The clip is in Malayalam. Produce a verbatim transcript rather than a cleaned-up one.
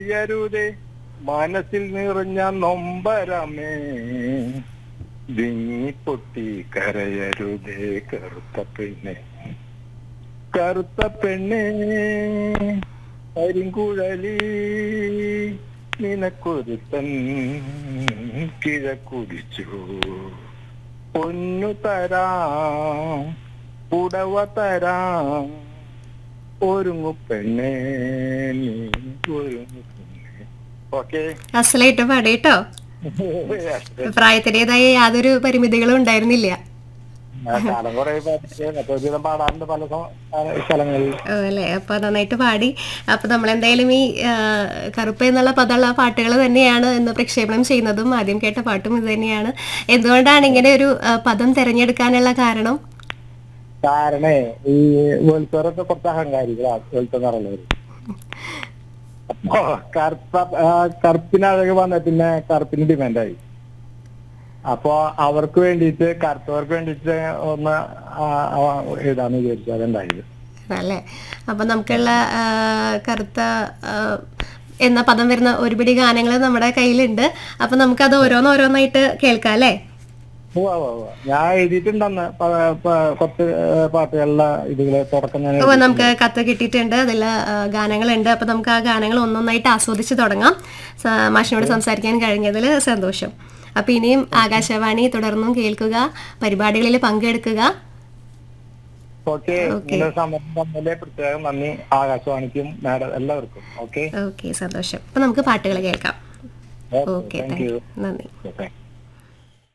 യരുതേ മനസ്സിൽ നിറഞ്ഞ നൊമ്പരമേ വിങ്ങി പൊട്ടി കരയരുതേ കറുത്ത പെണ്ണെ കറുത്ത പെണ്ണെ കരിങ്കുഴലി നിനക്കൊരുത്തൻ കിഴ കുടിച്ചു പൊന്നു തരാം പുടവ തരാം ഒരുങ്ങു പെണ്ണേ നീ ഒരുങ്ങു പെണ്ണേ. ഓക്കെ, അസലായിട്ട് പാടിട്ടോ. പ്രായത്തിൻ്റെതായ യാതൊരു പരിമിതികളും ഉണ്ടായിരുന്നില്ല. കാലം കുറെ പാടാറുണ്ട് പല സ്ഥലങ്ങളിൽ അല്ലേ? അപ്പൊ നന്നായിട്ട് പാടി. അപ്പൊ നമ്മളെന്തായാലും ഈ കറുപ്പ് എന്നുള്ള പദമുള്ള പാട്ടുകൾ തന്നെയാണ് ഇന്ന് പ്രക്ഷേപണം ചെയ്യുന്നതും. ആദ്യം കേട്ട പാട്ടും ഇത് തന്നെയാണ്. എന്തുകൊണ്ടാണ് ഇങ്ങനെ ഒരു പദം തിരഞ്ഞെടുക്കാനുള്ള കാരണം? കാരണേ ഈ വെളുത്തവരൊക്കെ കുറച്ച് അഹങ്കാരികളാണ്, വെളുത്തെന്ന് പറയുന്നവര്. അപ്പൊ കറുത്ത കറുപ്പിനഴക് വന്ന പിന്നെ കറുപ്പിന് ഡിമാൻഡായി. അപ്പൊ അവർക്ക് വേണ്ടിയിട്ട് കറുത്തവർക്ക് വേണ്ടിയിട്ട് ഒന്ന് എഴുതാന്ന് വിചാരിച്ചു, അതുണ്ടായത്. അല്ലേ? അപ്പൊ നമുക്കുള്ള കറുത്ത എന്ന പദം വരുന്ന ഒരുപിടി ഗാനങ്ങൾ നമ്മുടെ കയ്യിലുണ്ട്. അപ്പൊ നമുക്കത് ഓരോന്നോരോന്നായിട്ട് കേൾക്കാം അല്ലേ? ഞാൻ എഴുതിയിട്ടുണ്ടെന്ന് കുറച്ച് പാട്ടുകളിലെ ഇതുകള് തുടക്കം. ഓ, നമുക്ക് കത്ത് കിട്ടിയിട്ടുണ്ട്, അതിൽ ഗാനങ്ങളുണ്ട്. അപ്പൊ നമുക്ക് ആ ഗാനങ്ങൾ ഒന്നൊന്നായിട്ട് ആസ്വദിച്ച് തുടങ്ങാം. മാഷിനോട് സംസാരിക്കാൻ കഴിഞ്ഞതിൽ സന്തോഷം. അപ്പൊ ഇനിയും ആകാശവാണി തുടർന്നും കേൾക്കുക, പരിപാടികളിൽ പങ്കെടുക്കുക. ഓക്കെ, പ്രത്യേകം നന്ദി ആകാശവാണിക്കും എല്ലാവർക്കും. ഓക്കെ, ഓക്കെ, സന്തോഷം. അപ്പൊ നമുക്ക് പാട്ടുകൾ കേൾക്കാം. ഓക്കെ, നന്ദി.